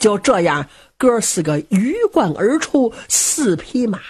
就这样，哥四个鱼贯而出，4匹马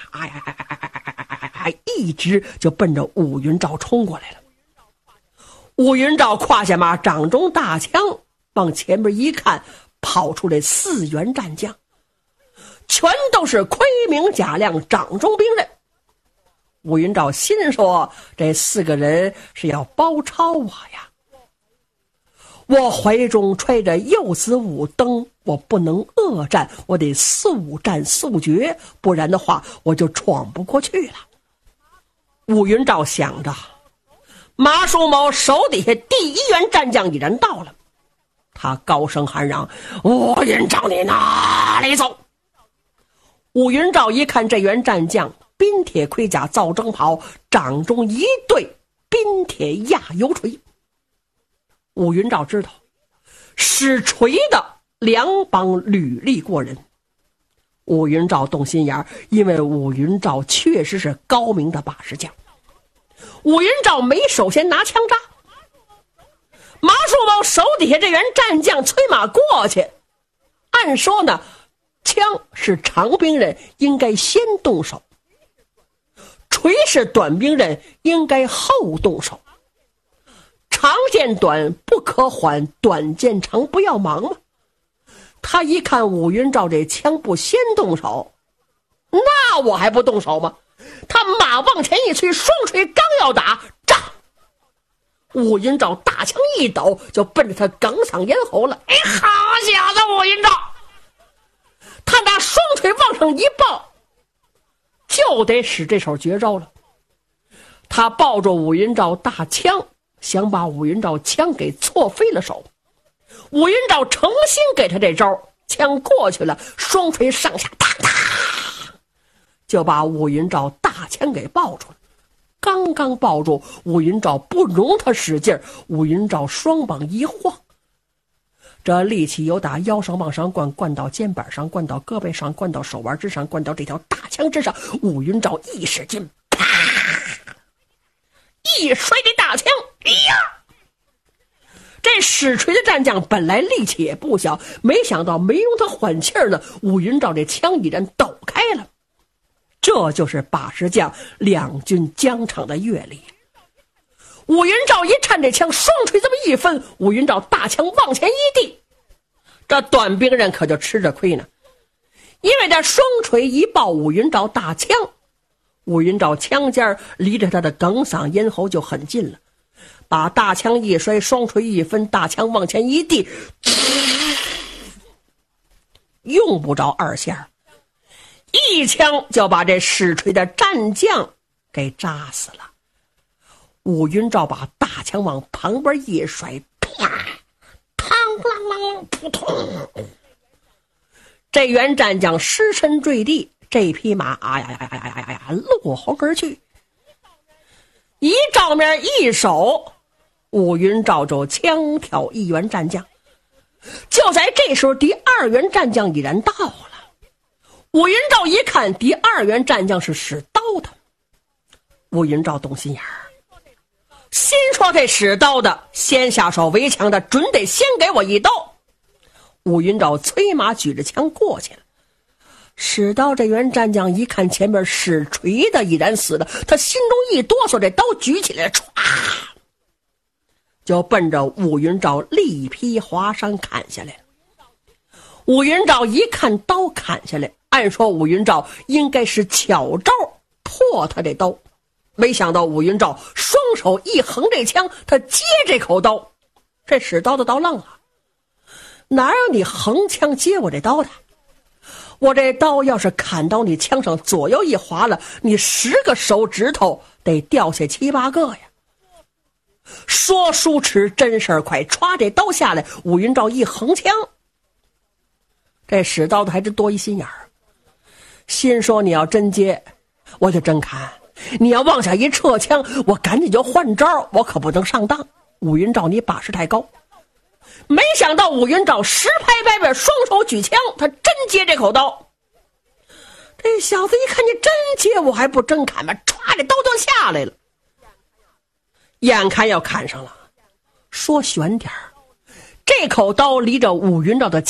一直就奔着武云照冲过来了。武云照胯下马，掌中大枪，往前面一看，跑出来4员战将，全都是盔明甲亮，掌中兵刃。武云照心说，这4个人是要包抄我呀。我怀中揣着幼子武登，我不能恶战，我得速战速决，不然的话我就闯不过去了。武云照想着，马树某手底下第1员战将已然到了，他高声喊嚷：武云照，你哪里走？武云照一看这员战将，冰铁盔甲造征袍，掌中一对冰铁压油锤。武云照知道使锤的两帮履历过人。武云照动心眼，因为武云照确实是高明的把式将。武云照没首先拿枪扎，马树某手底下这员战将催马过去。按说呢，枪是长兵刃，应该先动手，锤是短兵刃，应该后动手。长见短不可缓，短见长不要忙嘛。他一看武云照这枪不先动手，那我还不动手吗？他马往前一催，双锤刚要打，炸！武云照大枪一抖，就奔着他哽嗓咽喉了。哎，好小子，武云照！他拿双腿往上一抱，就得使这手绝招了。他抱着武云照大枪，想把武云照枪给错飞了手。武云照诚心给他这招，枪过去了，双锤上下哒哒，就把武云照大枪给抱住了。刚刚抱住，武云照不容他使劲，武云照双膀一晃，这力气由打腰上往上灌，灌到肩膀上，灌到胳膊上，灌到手腕之上，灌到这条大枪之上。武云照一使劲，啪，一摔这大枪，哎呀！这使锤的战将本来力气也不小，没想到没用他缓气儿呢，武云照这枪已然抖开了。这就是把式将两军疆场的阅历。武云照一颤这枪，双锤这么一分，武云照大枪往前一递，这短兵刃可就吃着亏呢。因为这双锤一抱武云照大枪，武云照枪尖离着他的哽嗓咽喉就很近了，把大枪一摔，双锤一分，大枪往前一递，用不着二下，一枪就把这使锤的战将给扎死了。武云照把大枪往旁边一甩，啪，嘡啷啷，扑通，这员战将失身坠地，这匹马落红而去。一照面一手，武云照就枪挑1员战将。就在这时候，第2员战将已然到了。武云照一看第2员战将是使刀的，武云照动心眼儿，心说这使刀的先下手为强的，准得先给我一刀。武云照催马举着枪过去了。使刀这员战将一看前面使锤的已然死了，他心中一哆嗦，这刀举起来，唰，就奔着武云照力劈华山砍下来了。武云照一看刀砍下来，按说武云照应该是巧招破他这刀，没想到武云照双手一横这枪，他接这口刀。这使刀的倒愣了，哪有你横枪接我这刀的？我这刀要是砍到你枪上左右一划了，你10个手指头得掉下7、8个呀。说书迟，真事儿快，歘，这刀下来，武云照一横枪。这使刀的还真多一心眼儿，心说你要真接我就真砍，你要往下一撤枪，我赶紧就换招，我可不能上当。武云照你把式太高。没想到武云照10拍摆摆，双手举枪，他真接这口刀。这小子一看你真接，我还不真砍吗？歘，这刀就下来了。眼看要砍上了，说悬点儿，这口刀离着武云照的